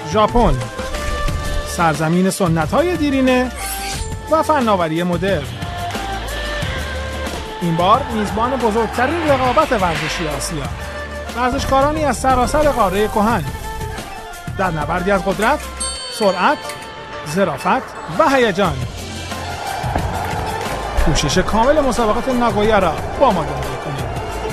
ژاپن، سرزمین سنت‌های دیرینه و فناوری مدرن. این بار میزبان بزرگترین رقابت ورزشی آسیا، ورزشکارانی از سراسر قاره کهن در نبردی از قدرت، سرعت، ظرافت و هیجان. کوشش کامل مسابقات ناگویا را با ما دارید.